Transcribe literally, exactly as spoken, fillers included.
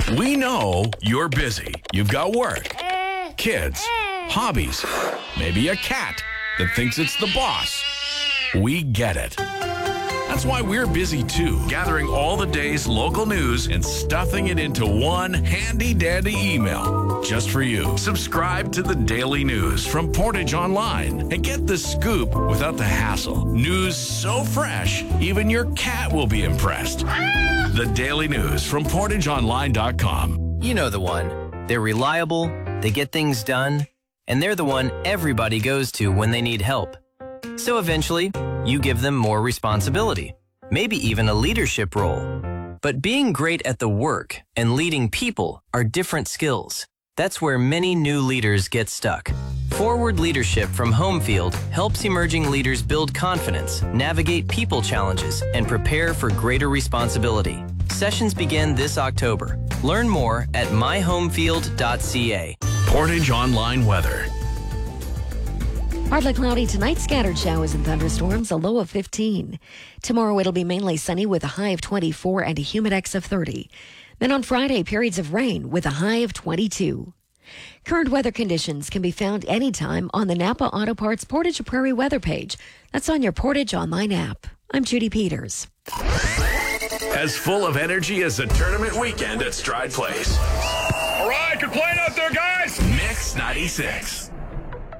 We know you're busy. You've got work, kids, hobbies, maybe a cat that thinks it's the boss. We get it. That's why we're busy too, gathering all the day's local news and stuffing it into one handy-dandy email just for you. Subscribe to the Daily News from Portage Online and get the scoop without the hassle. News so fresh, even your cat will be impressed. The Daily News from portage online dot com. You know the one. They're reliable, they get things done, and they're the one everybody goes to when they need help. So eventually, you give them more responsibility, maybe even a leadership role. But being great at the work and leading people are different skills. That's where many new leaders get stuck. Forward Leadership from Homefield helps emerging leaders build confidence, navigate people challenges, and prepare for greater responsibility. Sessions begin this October. Learn more at my homefield dot c a. Portage Online weather. Partly cloudy tonight, scattered showers and thunderstorms, a low of fifteen. Tomorrow it'll be mainly sunny with a high of twenty-four and a humidex of thirty. Then on Friday, periods of rain with a high of twenty-two. Current weather conditions can be found anytime on the Napa Auto Parts Portage Prairie weather page. That's on your Portage Online app. I'm Judy Peters. As full of energy as a tournament weekend at Stride Place. All right, good playing out there, guys. Mix ninety-six.